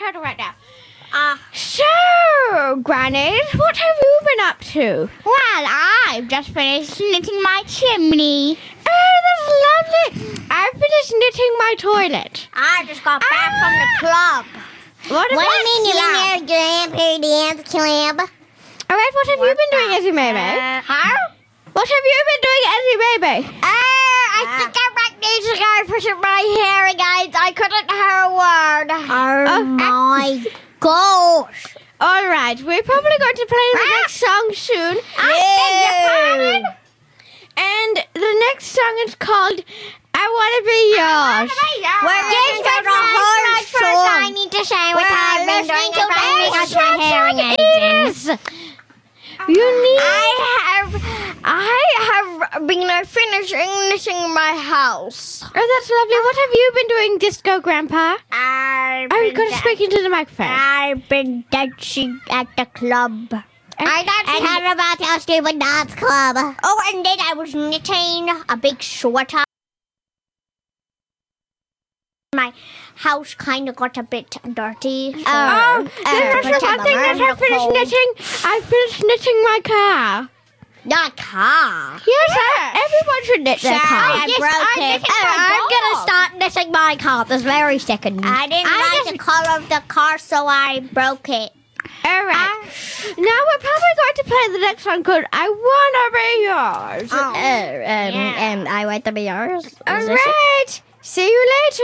turtle right now. So, Granny, what have you been up to? Well, I've just finished knitting my chimney. Oh, that's lovely. I've finished knitting my toilet. I just got back from the club. What do you mean you're Grandpa Dance Club? All right, what have you been doing, Ezzy Baby? Huh? What have you been doing, Ezzy Baby? I think I might need to go push my hair, guys. I couldn't hear a word. Oh my gosh. All right, we're probably going to play the next song soon. I beg your pardon. And the next song is called I Want to Be Yours. We're listening to the whole song. I need to say what I've been doing to my hearing aids. I have been finishing knitting my house. Oh, that's lovely. What have you been doing, Disco Grandpa? You've got to speak into the microphone. I've been dancing at the club. I heard about our stupid dance club. Oh, and then I was knitting a big sweater. My house kind of got a bit dirty. There's also one thing that I finished knitting. I finished knitting my car. Not a car. Yes, everyone should knit their car. I broke it. I'm going to start knitting my car this very second. I didn't like the color of the car, so I broke it. All right. Now we're probably going to play the next one called I Want to Be Yours. I want to be yours. All right. See you later.